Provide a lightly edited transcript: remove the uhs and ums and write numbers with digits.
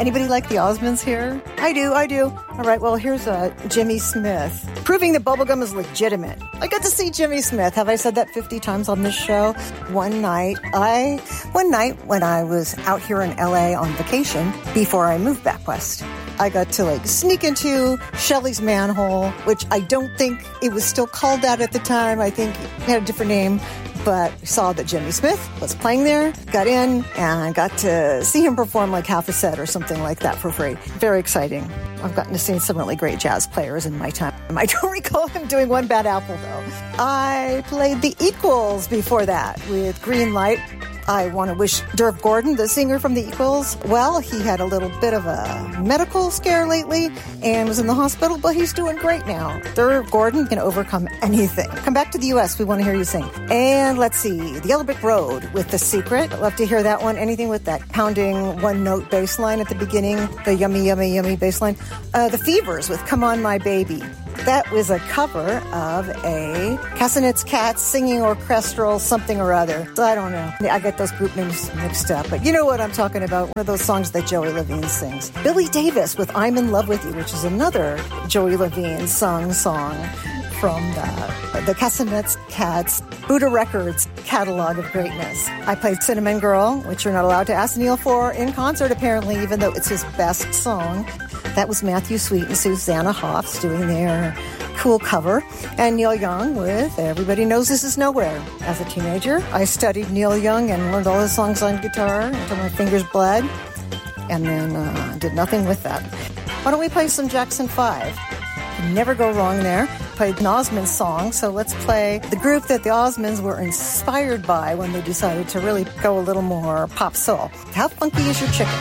Anybody like the Osmonds here? I do. All right, well, here's Jimmy Smith, proving that bubblegum is legitimate. I got to see Jimmy Smith. Have I said that 50 times on this show? One night when I was out here in LA on vacation before I moved back west, I got to sneak into Shelley's Manhole, which I don't think it was still called that at the time. I think it had a different name, but saw that Jimmy Smith was playing there, got in, and got to see him perform half a set or something like that for free. Very exciting. I've gotten to see some really great jazz players in my time. I don't recall him doing One Bad Apple, though. I played the Equals before that with Green Light. I want to wish Derv Gordon, the singer from the Equals, well, he had a little bit of a medical scare lately and was in the hospital, but he's doing great now. Derv Gordon can overcome anything. Come back to the U.S. We want to hear you sing. And let's see, The Yellow Brick Road with The Secret. I'd love to hear that one. Anything with that pounding one-note bass line at the beginning, the yummy, yummy, yummy bass line. The Fevers with Come On My Baby. That was a cover of a Castanets Cats singing orchestral something or other. So I don't know. I get those group names mixed up. But you know what I'm talking about. One of those songs that Joey Levine sings. Billy Davis with I'm in Love with You, which is another Joey Levine song from the Castanets Cats Buddha Records catalog of greatness. I played Cinnamon Girl, which you're not allowed to ask Neil for in concert, apparently, even though it's his best song. That was Matthew Sweet and Susanna Hoffs doing their cool cover. And Neil Young with Everybody Knows This Is Nowhere. As a teenager, I studied Neil Young and learned all his songs on guitar until my fingers bled, and then did nothing with that. Why don't we play some Jackson 5? Can never go wrong there. Played an Osmonds song, so let's play the group that the Osmonds were inspired by when they decided to really go a little more pop soul. How funky is your chicken?